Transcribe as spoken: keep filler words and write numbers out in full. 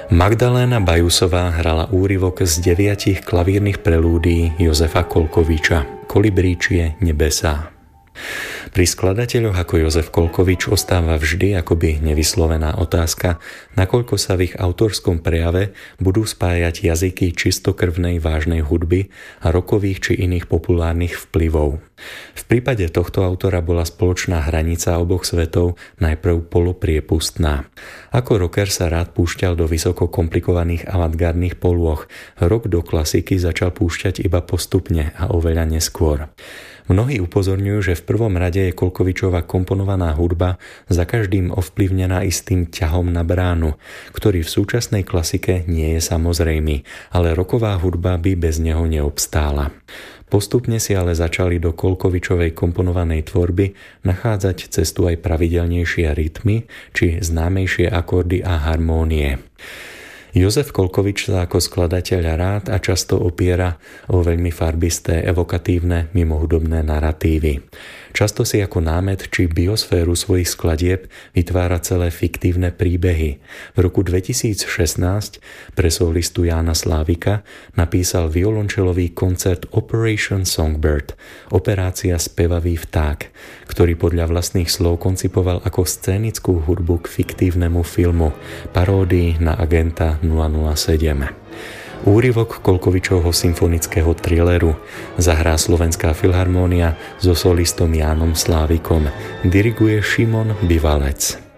Magdaléna Bajusová hrala úryvok z deviatich klavírnych prelúdií Jozefa Kolkoviča Kolibríčie nebesá. Pri skladateľoch ako Jozef Kolkovič ostáva vždy akoby nevyslovená otázka, nakoľko sa v ich autorskom prejave budú spájať jazyky čistokrvnej vážnej hudby a rokových či iných populárnych vplyvov. V prípade tohto autora bola spoločná hranica oboch svetov najprv polopriepustná. Ako rocker sa rád púšťal do vysoko komplikovaných avantgardných polôch, rock do klasiky začal púšťať iba postupne a oveľa neskôr. Mnohí upozorňujú, že v prvom rade je Kolkovičova komponovaná hudba za každým ovplyvnená istým ťahom na bránu, ktorý v súčasnej klasike nie je samozrejmý, ale rocková hudba by bez neho neobstála. Postupne si ale začali do Kolkovičovej komponovanej tvorby nachádzať cestu aj pravidelnejšie rytmy či známejšie akordy a harmónie. Jozef Kolkovič sa ako skladateľ rád a často opiera o veľmi farbisté, evokatívne, mimohudobné naratívy. Často si ako námet či biosféru svojich skladieb vytvára celé fiktívne príbehy. V roku dvetisícšestnásť pre solistu Jána Slávika napísal violončelový koncert Operation Songbird, operácia Spevavý vták, ktorý podľa vlastných slov koncipoval ako scénickú hudbu k fiktívnemu filmu, paródii na agenta nula nula sedem. Úryvok Kolkovičovho symfonického thrilleru zahrá Slovenská filharmónia so solistom Jánom Slávikom. Diriguje Šimon Bivalec.